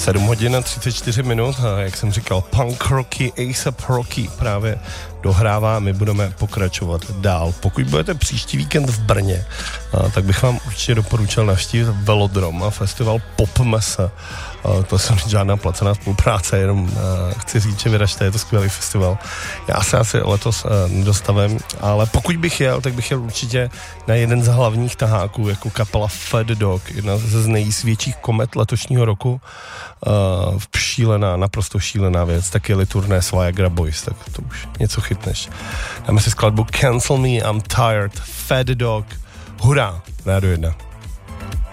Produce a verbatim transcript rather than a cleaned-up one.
sedm hodin a třicet čtyři minut a jak jsem říkal, Punk Rocky, A$ej ap Rocky právě dohrává, my budeme pokračovat dál. Pokud budete příští víkend v Brně, a, tak bych vám určitě doporučil navštívit Velodrom a festival Pop Mesa. A, to jsem žádná placená spolupráce, jenom a, chci říct, že vyražte, je to skvělý festival. Já se asi letos a, nedostavím, ale pokud bych jel, tak bych jel určitě na jeden z hlavních taháků, jako kapela Fat Dog, jedna z největších komet letošního roku. Uh, šílená, naprosto šílená věc, tak je-li turné s Viagra Boys, tak to už něco chytneš. Dáme si skladbu Cancel Me, I'm Tired, Fat Dog, hurá, Rádio jedna.